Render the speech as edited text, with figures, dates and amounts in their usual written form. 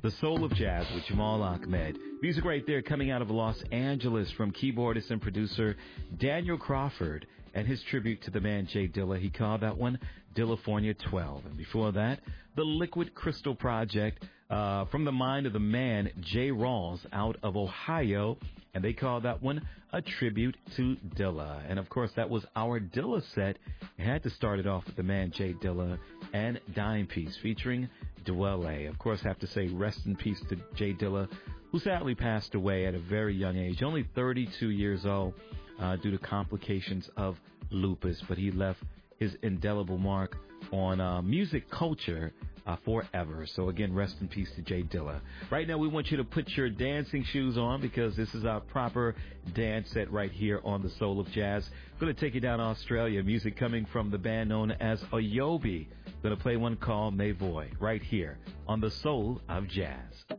The Soul of Jazz with Jamal Ahmed. Music right there coming out of Los Angeles from keyboardist and producer Daniel Crawford and his tribute to the man Jay Dilla. He called that one Dillafornia 12. And before that, the Liquid Crystal Project from the mind of the man Jay Rawls out of Ohio. And they called that one a tribute to Dilla. And, of course, that was our Dilla set. It had to start it off with the man Jay Dilla and Dime Piece featuring Dwele. Of course, I have to say rest in peace to Jay Dilla, who sadly passed away at a very young age, only 32 years old, due to complications of lupus. But he left his indelible mark on music culture forever. So again, rest in peace to Jay Dilla. Right now, we want you to put your dancing shoes on because this is our proper dance set right here on the Soul of Jazz. Going to take you down to Australia. Music coming from the band known as Ayobi. Going to play one called Mavoy right here on the Soul of Jazz.